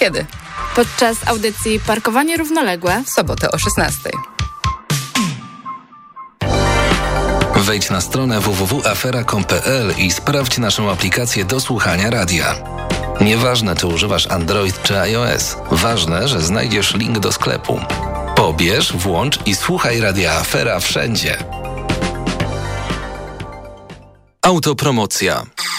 Kiedy? Podczas audycji Parkowanie Równoległe W sobotę o 16:00. Wejdź na stronę www.afera.com.pl i sprawdź naszą aplikację do słuchania radia. Nieważne, czy używasz Android czy iOS. Ważne, że znajdziesz link do sklepu. Pobierz, włącz i słuchaj Radia Afera wszędzie. Autopromocja.